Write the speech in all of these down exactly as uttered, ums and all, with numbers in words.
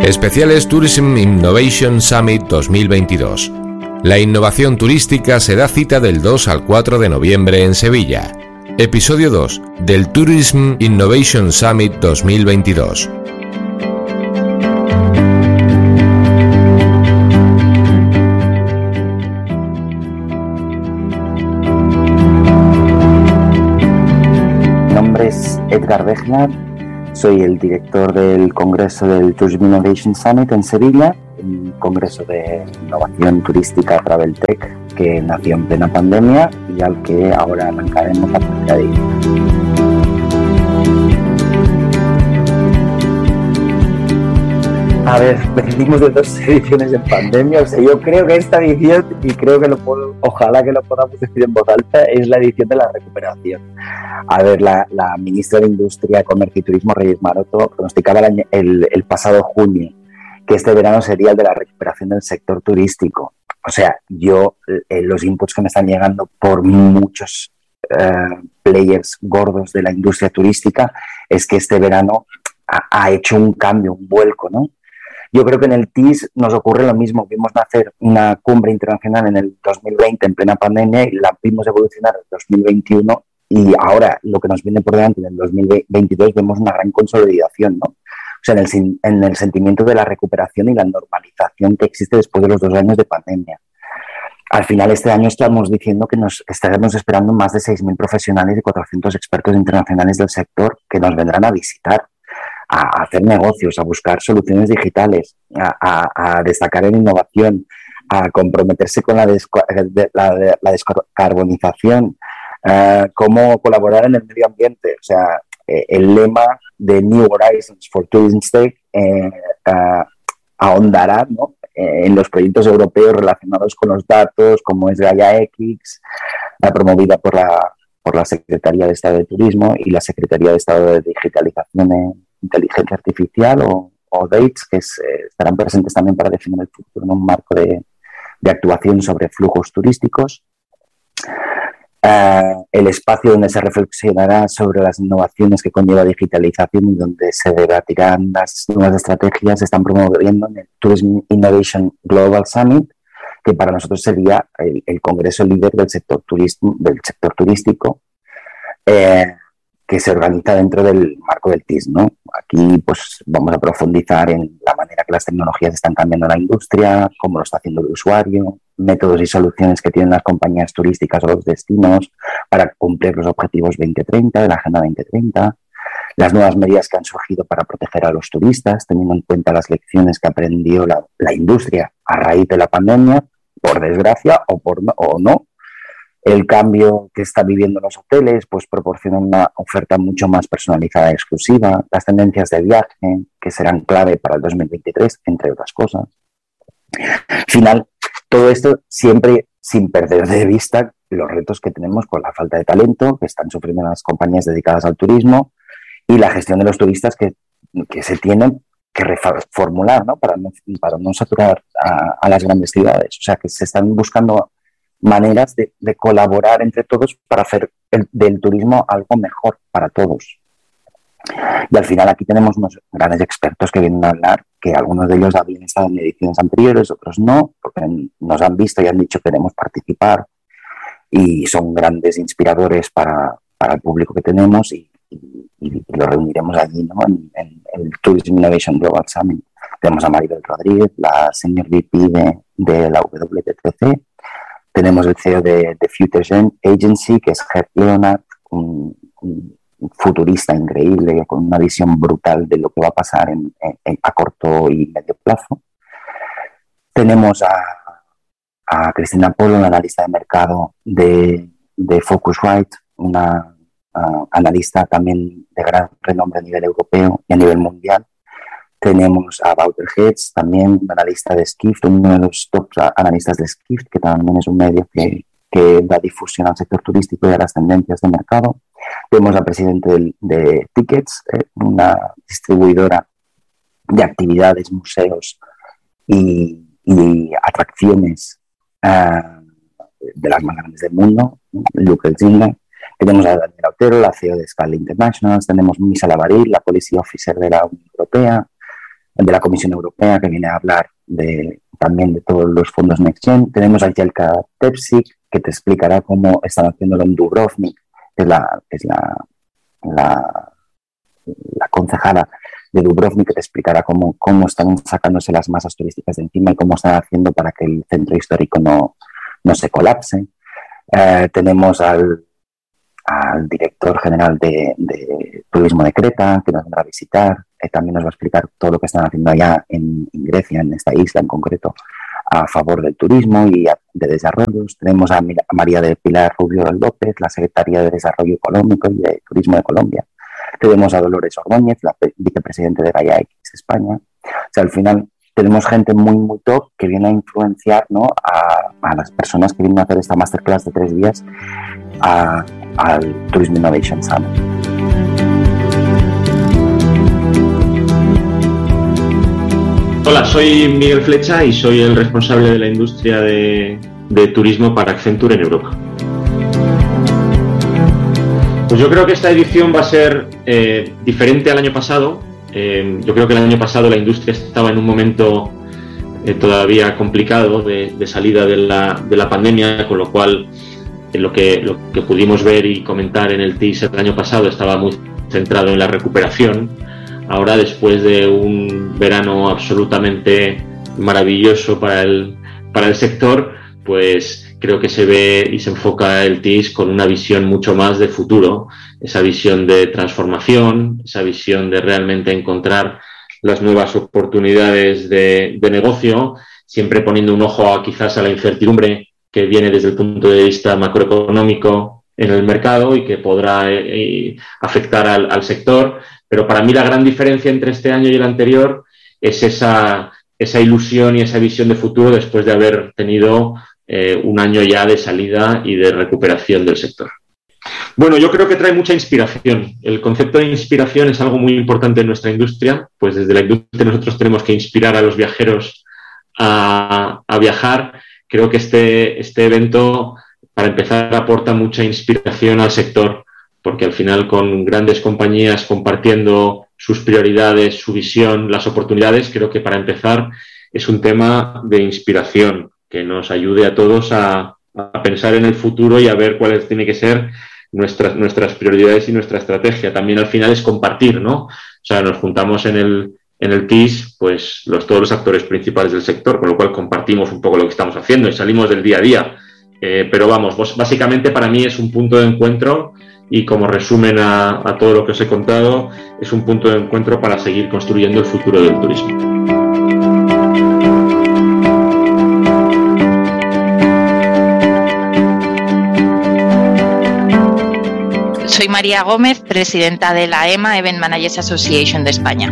Especiales Tourism Innovation Summit dos mil veintidós. La innovación turística se da cita del dos al cuatro de noviembre en Sevilla. Episodio dos del Tourism Innovation Summit dos mil veintidós. Mi nombre es Edgar Begnar, soy el director del Congreso del Tourism Innovation Summit en Sevilla, un congreso de innovación turística Travel Tech que nació en plena pandemia y al que ahora arrancaremos la tercera edición. A ver, venimos de dos ediciones en pandemia, o sea, yo creo que esta edición, y creo que lo puedo, ojalá que lo podamos decir en voz alta, es la edición de la recuperación. A ver, la, la ministra de Industria, Comercio y Turismo, Reyes Maroto, pronosticaba el, año, el, el pasado junio que este verano sería el de la recuperación del sector turístico. O sea, yo, eh, los inputs que me están llegando por muchos eh, players gordos de la industria turística es que este verano ha, ha hecho un cambio, un vuelco, ¿no? Yo creo que en el T I S nos ocurre lo mismo. Vimos nacer una cumbre internacional en el dos mil veinte en plena pandemia y la vimos evolucionar en el dos mil veintiuno y ahora lo que nos viene por delante en el dos mil veintidós vemos una gran consolidación, ¿no? O sea, en el, en el sentimiento de la recuperación y la normalización que existe después de los dos años de pandemia. Al final, este año estamos diciendo que nos estaremos esperando más de seis mil profesionales y cuatrocientos expertos internacionales del sector que nos vendrán a visitar, a hacer negocios, a buscar soluciones digitales, a, a, a destacar en innovación, a comprometerse con la, desco- la, la descarbonización, uh, cómo colaborar en el medio ambiente. O sea, eh, el lema de New Horizons for Tourism Tech eh, uh, ahondará, ¿no?, eh, en los proyectos europeos relacionados con los datos, como es Gaia X, la promovida por la, por la Secretaría de Estado de Turismo y la Secretaría de Estado de Digitalización en Inteligencia Artificial o, o D A T E S, que es, eh, estarán presentes también para definir el futuro en un marco de, de actuación sobre flujos turísticos. Uh, el espacio donde se reflexionará sobre las innovaciones que conlleva digitalización y donde se debatirán las nuevas estrategias se están promoviendo en el Tourism Innovation Global Summit, que para nosotros sería el, el congreso líder del sector, turismo, del sector turístico, eh, que se organiza dentro del marco del T I S, ¿no? Aquí pues vamos a profundizar en la manera que las tecnologías están cambiando la industria, cómo lo está haciendo el usuario, métodos y soluciones que tienen las compañías turísticas o los destinos para cumplir los objetivos veinte treinta de la Agenda veinte treinta, las nuevas medidas que han surgido para proteger a los turistas, teniendo en cuenta las lecciones que aprendió la, la industria a raíz de la pandemia, por desgracia o, por no, o no. El cambio que están viviendo los hoteles pues proporciona una oferta mucho más personalizada y exclusiva, las tendencias de viaje que serán clave para el dos mil veintitrés, entre otras cosas. Al final, todo esto siempre sin perder de vista los retos que tenemos con la falta de talento que están sufriendo las compañías dedicadas al turismo y la gestión de los turistas que, que se tienen que reformular, ¿no?, para no, para no saturar a, a las grandes ciudades. O sea, que se están buscando maneras de, de colaborar entre todos para hacer el, del turismo algo mejor para todos. Y al final aquí tenemos unos grandes expertos que vienen a hablar, que algunos de ellos habían estado en ediciones anteriores, otros no, porque nos han visto y han dicho que queremos participar y son grandes inspiradores para, para el público que tenemos y, y, y lo reuniremos allí, ¿no?, en, en, en el Tourism Innovation Global Summit. Tenemos a Maribel Rodríguez, la Senior V P de, de la W T T C. Tenemos el C E O de, de Future Agency, que es Gert Leonard, un, un futurista increíble, con una visión brutal de lo que va a pasar en, en, a corto y medio plazo. Tenemos a, a Cristina Polo, una analista de mercado de, de Focusrite, una uh, analista también de gran renombre a nivel europeo y a nivel mundial. Tenemos a Wouter Heads, también un analista de Skift, uno de los top analistas de Skift, que también es un medio que, que da difusión al sector turístico y a las tendencias de mercado. Tenemos al presidente de, de Tickets, eh, una distribuidora de actividades, museos y, y atracciones uh, de las más grandes del mundo, Luke Elzinga. Tenemos a Daniela Otero, la C E O de Scala International. Tenemos Misa Lavaril, la Policy Officer de la Unión Europea. de la Comisión Europea, que viene a hablar de, también de todos los fondos Next Gen. Tenemos a Jelka Tepsik, que te explicará cómo están haciéndolo en Dubrovnik, que es la, que es la, la, la concejala de Dubrovnik, que te explicará cómo, cómo están sacándose las masas turísticas de encima y cómo están haciendo para que el centro histórico no, no se colapse. Eh, tenemos al, al director general de, de Turismo de Creta, que nos vendrá a visitar. Eh, también nos va a explicar todo lo que están haciendo allá en, en Grecia, en esta isla en concreto, a favor del turismo y a, de desarrollos. Tenemos a, a María de Pilar Rubio López, la secretaria de Desarrollo Económico y de Turismo de Colombia. Tenemos a Dolores Ordóñez, la vicepresidente de Gaia X España. O sea, al final tenemos gente muy, muy top que viene a influenciar, ¿no?, a, a las personas que vienen a hacer esta masterclass de tres días a, al Tourism Innovation Summit. Hola, soy Miguel Flecha y soy el responsable de la industria de, de turismo para Accenture en Europa. Pues yo creo que esta edición va a ser eh, diferente al año pasado. Eh, yo creo que el año pasado la industria estaba en un momento eh, todavía complicado de, de salida de la, de la pandemia, con lo cual eh, lo, que, lo que pudimos ver y comentar en el T I S el año pasado estaba muy centrado en la recuperación. Ahora, después de un verano absolutamente maravilloso para el, para el sector, pues creo que se ve y se enfoca el T I S con una visión mucho más de futuro, esa visión de transformación, esa visión de realmente encontrar las nuevas oportunidades de, de negocio, siempre poniendo un ojo a, quizás a la incertidumbre que viene desde el punto de vista macroeconómico en el mercado y que podrá eh, afectar al, al sector. Pero para mí la gran diferencia entre este año y el anterior es esa, esa ilusión y esa visión de futuro después de haber tenido eh, un año ya de salida y de recuperación del sector. Bueno, yo creo que trae mucha inspiración. El concepto de inspiración es algo muy importante en nuestra industria, pues desde la industria nosotros tenemos que inspirar a los viajeros a, a viajar. Creo que este, este evento, para empezar, aporta mucha inspiración al sector, porque al final con grandes compañías compartiendo sus prioridades, su visión, las oportunidades, creo que para empezar es un tema de inspiración que nos ayude a todos a, a pensar en el futuro y a ver cuáles tienen que ser nuestras, nuestras prioridades y nuestra estrategia. También al final es compartir, ¿no? O sea, nos juntamos en el, en el T I S, pues los, todos los actores principales del sector, con lo cual compartimos un poco lo que estamos haciendo y salimos del día a día. Eh, pero vamos, vos, básicamente para mí es un punto de encuentro y como resumen a, a todo lo que os he contado, es un punto de encuentro para seguir construyendo el futuro del turismo. Soy María Gómez, presidenta de la E M A, Event Managers Association de España.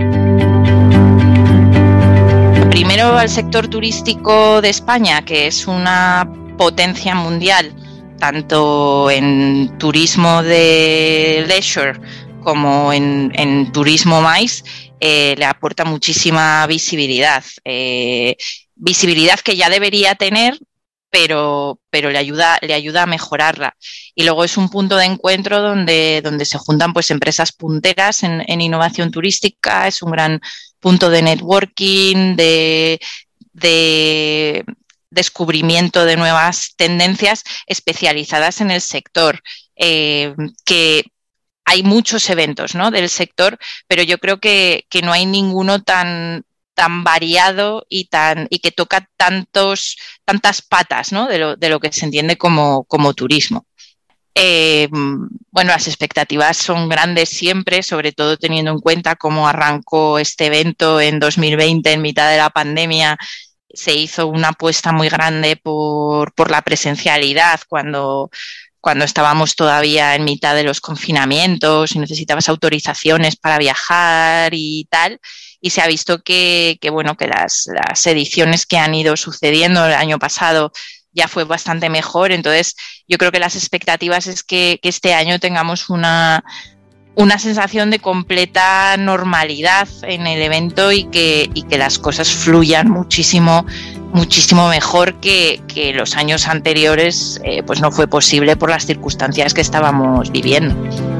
Primero al sector turístico de España, que es una potencia mundial, tanto en turismo de leisure como en, en turismo MICE, eh, le aporta muchísima visibilidad. Eh, visibilidad que ya debería tener, pero, pero le ayuda, le ayuda a mejorarla. Y luego es un punto de encuentro donde, donde se juntan pues empresas punteras en, en innovación turística, es un gran punto de networking, de, de descubrimiento de nuevas tendencias especializadas en el sector, eh, que hay muchos eventos, ¿no?, del sector, pero yo creo que, que no hay ninguno tan, tan variado y, tan, y que toca tantos, tantas patas, ¿no?, de lo, de lo que se entiende como, como turismo. Eh, bueno, las expectativas son grandes siempre, sobre todo teniendo en cuenta cómo arrancó este evento en dos mil veinte, en mitad de la pandemia. Se hizo una apuesta muy grande por, por la presencialidad cuando, cuando estábamos todavía en mitad de los confinamientos y necesitabas autorizaciones para viajar y tal. Y se ha visto que, que, bueno, que las, las ediciones que han ido sucediendo el año pasado ya fue bastante mejor. Entonces, yo creo que las expectativas es que, que este año tengamos una... una sensación de completa normalidad en el evento y que, y que las cosas fluyan muchísimo, muchísimo mejor que, que los años anteriores, eh, pues no fue posible por las circunstancias que estábamos viviendo.